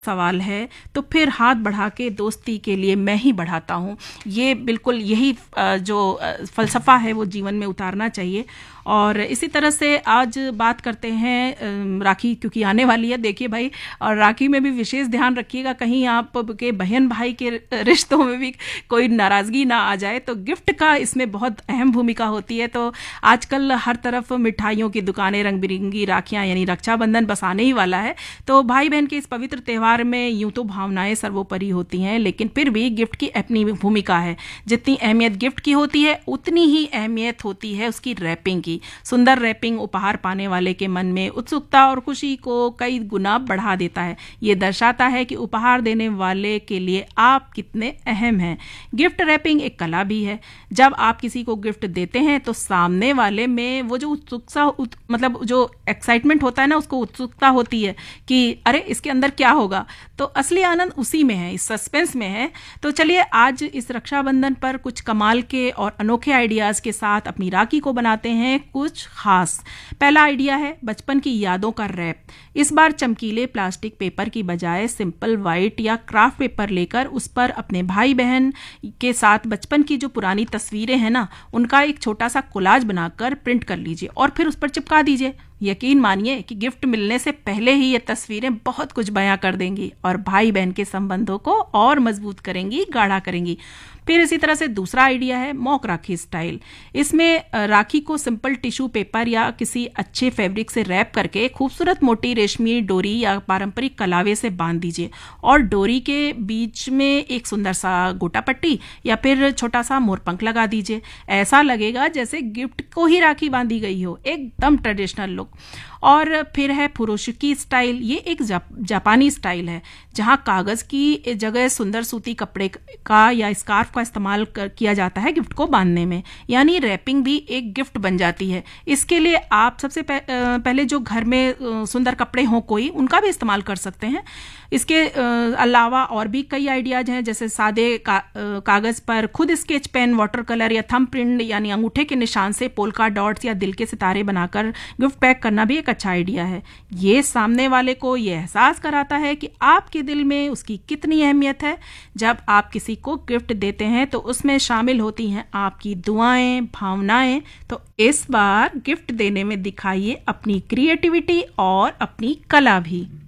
सवाल है तो फिर हाथ बढ़ा के दोस्ती के लिए मैं ही बढ़ाता हूँ। ये बिल्कुल यही जो फ़लसफ़ा है वो जीवन में उतारना चाहिए। और इसी तरह से आज बात करते हैं राखी, क्योंकि आने वाली है। देखिए भाई, और राखी में भी विशेष ध्यान रखिएगा कहीं आप के बहन भाई के रिश्तों में भी कोई नाराज़गी ना आ जाए, तो गिफ्ट का इसमें बहुत अहम भूमिका होती है। तो आजकल हर तरफ मिठाइयों की दुकानें, रंग बिरंगी राखियाँ, यानी रक्षाबंधन बस आने ही वाला है। तो भाई बहन के इस पवित्र त्यौहार में यूं तो भावनाएं सर्वोपरि होती हैं, लेकिन फिर भी गिफ्ट की अपनी भूमिका है। जितनी अहमियत गिफ्ट की होती है उतनी ही अहमियत होती है उसकी रैपिंग की। सुंदर रैपिंग उपहार पाने वाले के मन में उत्सुकता और खुशी को कई गुना बढ़ा देता है। ये दर्शाता है कि उपहार देने वाले के लिए आप कितने अहम हैं। गिफ्ट रैपिंग एक कला भी है। जब आप किसी को गिफ्ट देते हैं तो सामने वाले में वो जो उत्सुकता, मतलब जो एक्साइटमेंट होता है ना, उसको उत्सुकता होती है कि अरे इसके अंदर क्या होगा। तो असली आनंद उसी में है, इस सस्पेंस में है। तो चलिए आज इस रक्षाबंधन पर कुछ कमाल के और अनोखे आइडियाज के साथ अपनी राखी को बनाते हैं कुछ खास। पहला आइडिया है बचपन की यादों का रैप। इस बार चमकीले प्लास्टिक पेपर की बजाय सिंपल व्हाइट या क्राफ्ट पेपर लेकर उस पर अपने भाई बहन के साथ बचपन की जो पुरानी तस्वीरें हैं ना, उनका एक छोटा सा कोलाज बनाकर प्रिंट कर लीजिए और फिर उस पर चिपका दीजिए। यकीन मानिए कि गिफ्ट मिलने से पहले ही ये तस्वीरें बहुत कुछ बयां कर देंगी और भाई बहन के संबंधों को और मजबूत करेंगी, गाढ़ा करेंगी। फिर इसी तरह से दूसरा आइडिया है मॉक राखी स्टाइल। इसमें राखी को सिंपल टिश्यू पेपर या किसी अच्छे फैब्रिक से रैप करके खूबसूरत मोटी रेशमी डोरी या पारंपरिक कलावे से बांध दीजिए और डोरी के बीच में एक सुंदर सा गोटा पट्टी या फिर छोटा सा मोरपंख लगा दीजिए। ऐसा लगेगा जैसे गिफ्ट को ही राखी बांधी गई हो, एकदम ट्रेडिशनल लुक। और फिर है फुरोशिकी स्टाइल। ये एक जापानी स्टाइल है जहां कागज की जगह सुंदर सूती कपड़े का या स्कार्फ का इस्तेमाल किया जाता है गिफ्ट को बांधने में, यानी रैपिंग भी एक गिफ्ट बन जाती है। इसके लिए आप सबसे पहले जो घर में सुंदर कपड़े हों कोई, उनका भी इस्तेमाल कर सकते हैं। इसके अलावा और भी कई आइडियाज हैं, जैसे सादे कागज पर खुद स्केच पेन, वाटर कलर या थंब प्रिंट यानी अंगूठे के निशान से पोल्का डॉट्स या दिल के सितारे बनाकर गिफ्ट पैक करना भी एक अच्छा आइडिया है। ये सामने वाले को ये एहसास कराता है कि आपके दिल में उसकी कितनी अहमियत है। जब आप किसी को गिफ्ट देते हैं तो उसमें शामिल होती हैं आपकी दुआएं, भावनाएं। तो इस बार गिफ्ट देने में दिखाइए अपनी क्रिएटिविटी और अपनी कला भी।